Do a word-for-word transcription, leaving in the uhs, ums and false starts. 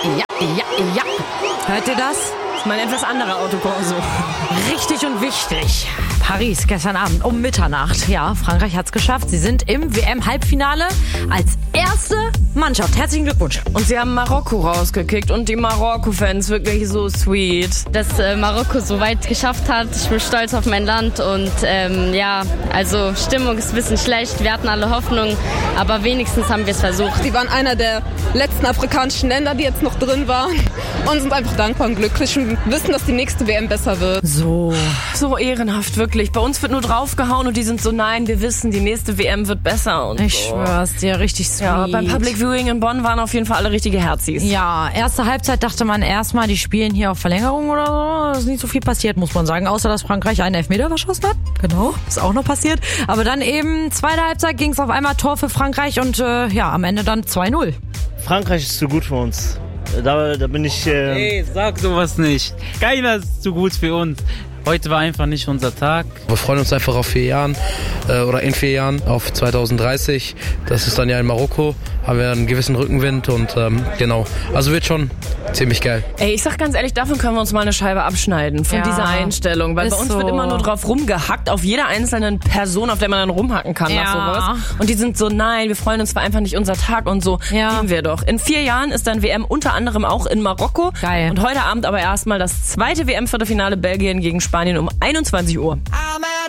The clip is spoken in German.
ja, ja, ja. Hört ihr das? Das ist mal ein etwas anderer Autokorso. Richtig und wichtig. Paris gestern Abend um Mitternacht. Ja, Frankreich hat's geschafft. Sie sind im W M-Halbfinale als erste Mannschaft. Herzlichen Glückwunsch. Und sie haben Marokko rausgekickt und die Marokko-Fans wirklich so sweet. Dass äh, Marokko so weit geschafft hat. Ich bin stolz auf mein Land und ähm, ja, also Stimmung ist ein bisschen schlecht. Wir hatten alle Hoffnung, aber wenigstens haben wir es versucht. Sie waren einer der letzten afrikanischen Länder, die jetzt noch drin waren und sind einfach dankbar und glücklich und wissen, dass die nächste W M besser wird. So. So ehrenhaft, wirklich. Bei uns wird nur draufgehauen und die sind so, nein, wir wissen, die nächste W M wird besser. Und Ich so. schwör's dir, richtig sweet. Ja, beim Public Viewing in Bonn waren auf jeden Fall alle richtige Herzis. Ja, erste Halbzeit dachte man erstmal, die spielen hier auf Verlängerung oder so. Es ist nicht so viel passiert, muss man sagen. Außer, dass Frankreich einen Elfmeter verschossen hat. Genau, ist auch noch passiert. Aber dann eben, zweite Halbzeit ging es auf einmal Tor für Frankreich und äh, ja, am Ende dann zwei null. Frankreich ist zu gut für uns. Da, da bin ich... Äh Hey, sag sowas nicht. Keiner ist zu gut für uns. Heute war einfach nicht unser Tag. Wir freuen uns einfach auf vier Jahren äh, oder in vier Jahren auf zwanzig dreißig. Das ist dann ja in Marokko. Haben wir einen gewissen Rückenwind und ähm, genau. Also wird schon ziemlich geil. Ey, ich sag ganz ehrlich, davon können wir uns mal eine Scheibe abschneiden. Von Ja, dieser Einstellung. Weil bei uns so. wird immer nur drauf rumgehackt, auf jeder einzelnen Person, auf der man dann rumhacken kann Ja. nach sowas. Und die sind so, nein, wir freuen uns, war einfach nicht unser Tag und so. Ja. Gehen wir doch. In vier Jahren ist dann W M unter anderem auch in Marokko. Geil. Und heute Abend aber erstmal das zweite W M-Viertelfinale Belgien gegen Spanien um einundzwanzig Uhr.